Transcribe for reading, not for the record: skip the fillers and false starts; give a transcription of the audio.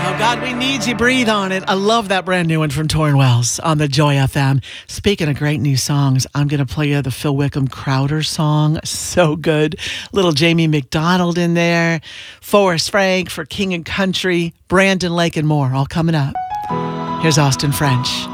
God, we need you. Breathe on it. I love that brand new one from Torrin Wells on the Joy FM. Speaking of great new songs, I'm going to play you the Phil Wickham Crowder song. So good. Little Jamie McDonald in there. Forrest Frank for King and Country. Brandon Lake and more. All coming up. Here's Austin French.